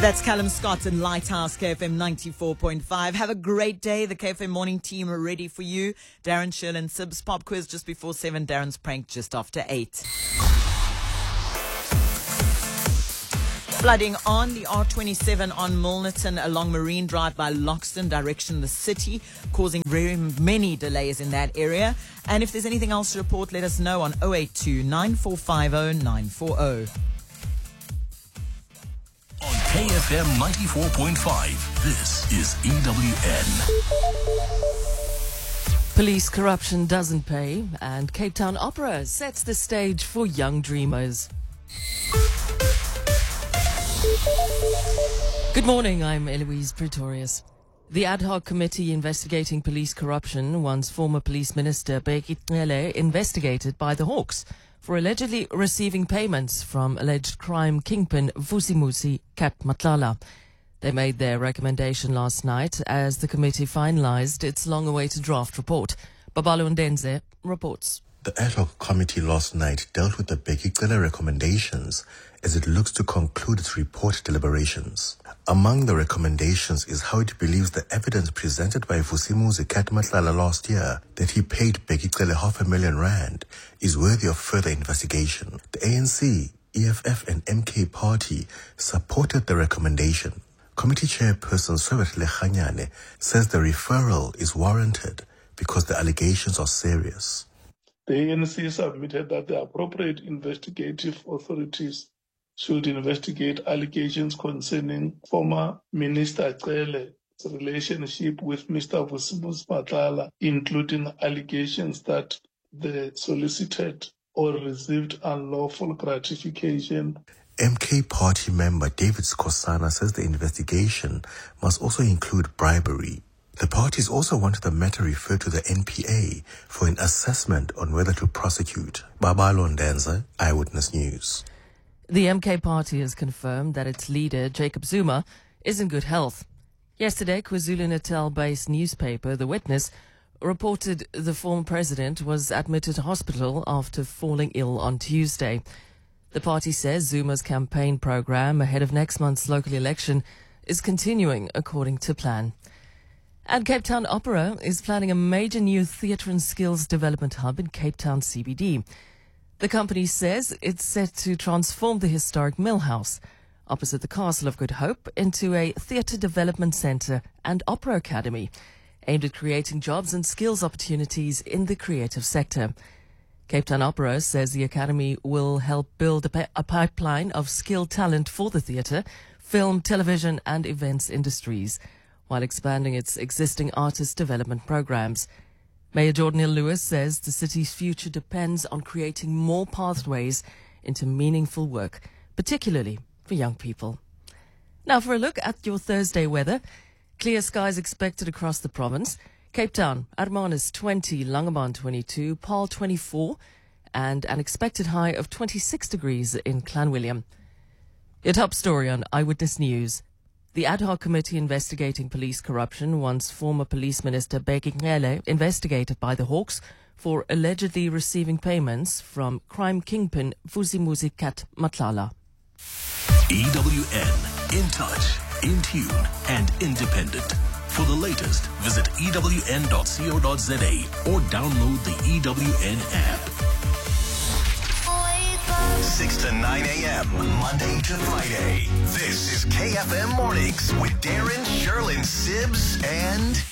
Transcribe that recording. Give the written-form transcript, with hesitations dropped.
That's Callum Scott in Lighthouse KFM 94.5. Have a great day. The KFM morning team are ready for you. Darren, Shirl and Sibs pop quiz just before 7. Darren's prank just after 8. Flooding on the R27 on Milnerton along Marine Drive by Loxton, direction the city, causing very many delays in that area. And if there's anything else to report, let us know on 082 9450 940. On KFM 94.5, this is EWN. Police corruption doesn't pay, and Cape Town Opera sets the stage for young dreamers. Good morning, I'm Eloise Pretorius. The ad hoc committee investigating police corruption wants former police minister Bheki Cele investigated by the Hawks for allegedly receiving payments from alleged crime kingpin Vusimuzi Kat Matlala. They made their recommendation last night as the committee finalized its long-awaited draft report. Babalo Ndenze reports. The ad hoc committee last night dealt with the Bheki Cele recommendations as it looks to conclude its report deliberations. Among the recommendations is how it believes the evidence presented by Vusimuzi Kat Matlala last year that he paid Bheki Cele R500,000 is worthy of further investigation. The ANC, EFF and MK Party supported the recommendation. Committee Chairperson Swebet Lechanyane says the referral is warranted because the allegations are serious. The ANC submitted that the appropriate investigative authorities should investigate allegations concerning former Minister Cele's relationship with Mr. Vusimuzi Matlala, including allegations that they solicited or received unlawful gratification. MK Party member David Skosana says the investigation must also include bribery. The parties also wanted the matter referred to the NPA for an assessment on whether to prosecute. Babalo Ndenze, Eyewitness News. The MK Party has confirmed that its leader, Jacob Zuma, is in good health. Yesterday, KwaZulu-Natal-based newspaper The Witness reported the former president was admitted to hospital after falling ill on Tuesday. The party says Zuma's campaign program ahead of next month's local election is continuing according to plan. And Cape Town Opera is planning a major new theatre and skills development hub in Cape Town CBD. The company says it's set to transform the historic Mill House opposite the Castle of Good Hope into a theatre development centre and opera academy aimed at creating jobs and skills opportunities in the creative sector. Cape Town Opera says the academy will help build a pipeline of skilled talent for the theatre, film, television and events industries, while expanding its existing artist development programs. Mayor Jordan Hill-Lewis says the city's future depends on creating more pathways into meaningful work, particularly for young people. Now for a look at your Thursday weather. Clear skies expected across the province. Cape Town, Hermanus 20, Langebaan 22, Paarl 24, and an expected high of 26 degrees in Clanwilliam. Your top story on Eyewitness News. The ad hoc committee investigating police corruption wants former police minister Bheki Cele investigated by the Hawks for allegedly receiving payments from crime kingpin Vusimuzi Kat Matlala. EWN, in touch, in tune, and independent. For the latest, visit ewn.co.za or download the EWN app. 6 to 9 a.m., Monday to Friday. This is KFM Mornings with Darren, Shirl, and Sibs, and